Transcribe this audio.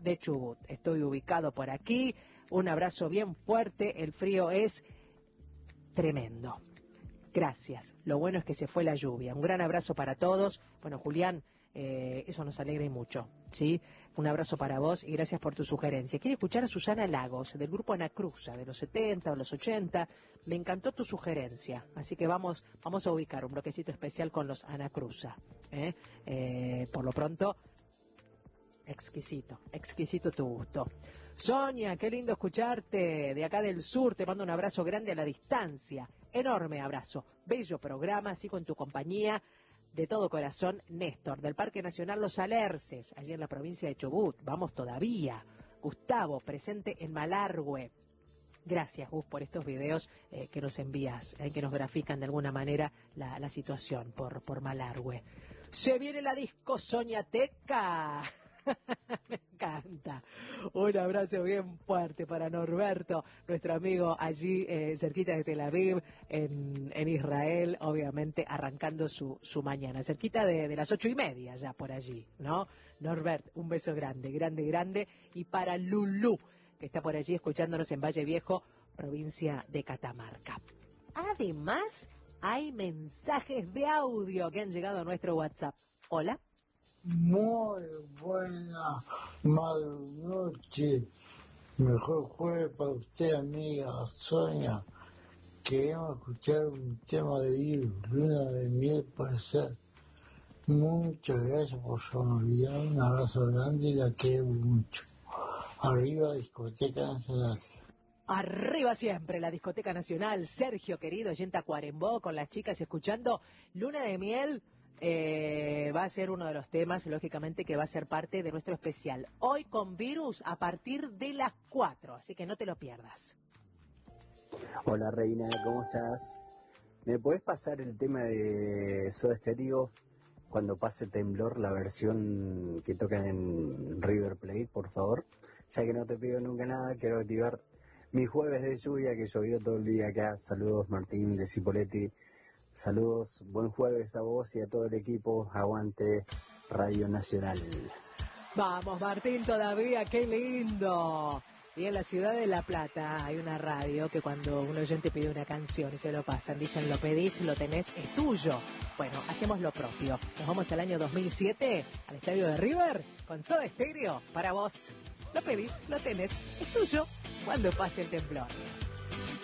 de Chubut. Estoy ubicado por aquí. Un abrazo bien fuerte. El frío es tremendo. Gracias. Lo bueno es que se fue la lluvia. Un gran abrazo para todos. Bueno, Julián, eso nos alegra y mucho, ¿sí? Un abrazo para vos y gracias por tu sugerencia. Quiero escuchar a Susana Lagos, del grupo Anacruza, de los 70 o los 80. Me encantó tu sugerencia, así que vamos a ubicar un bloquecito especial con los Anacruza. Por lo pronto, exquisito tu gusto. Sonia, qué lindo escucharte de acá del sur. Te mando un abrazo grande a la distancia. Enorme abrazo. Bello programa, así con tu compañía. De todo corazón, Néstor, del Parque Nacional Los Alerces, allí en la provincia de Chubut. Vamos todavía. Gustavo, presente en Malargüe. Gracias, Gus, por estos videos que nos envías, que nos grafican de alguna manera la situación por Malargüe. Se viene la disco Soñateca. Me encanta. Un abrazo bien fuerte para Norberto, nuestro amigo allí cerquita de Tel Aviv, en Israel, obviamente arrancando su mañana, cerquita de las 8:30 ya por allí, ¿no? Norbert, un beso grande, y para Lulú, que está por allí escuchándonos en Valle Viejo, provincia de Catamarca. Además, hay mensajes de audio que han llegado a nuestro WhatsApp. Hola. Muy buena noche, mejor jueves para usted, amiga Sonia. Queremos escuchar un tema de Virus, Luna de Miel, puede ser. Muchas gracias por su amabilidad, un abrazo grande y la quiero mucho. Arriba Discoteca Nacional. Arriba siempre la Discoteca Nacional. Sergio, querido, allí en Tacuarembó, con las chicas escuchando Luna de Miel. Va a ser uno de los temas, lógicamente, que va a ser parte de nuestro especial. Hoy con Virus a partir de las 4, así que no te lo pierdas. Hola Reina, ¿cómo estás? ¿Me podés pasar el tema de Soda Stereo cuando pase Temblor, la versión que tocan en River Plate, por favor? Ya que no te pido nunca nada, quiero activar mi jueves de lluvia, que llovió todo el día acá. Saludos Martín de Cipoletti. Saludos, buen jueves a vos y a todo el equipo. Aguante Radio Nacional. Vamos, Martín, todavía, qué lindo. Y en la ciudad de La Plata hay una radio que cuando un oyente pide una canción y se lo pasan, dicen, lo pedís, lo tenés, es tuyo. Bueno, hacemos lo propio. Nos vamos al año 2007, al estadio de River, con Soda Stereo, para vos. Lo pedís, lo tenés, es tuyo, cuando pase el temblor.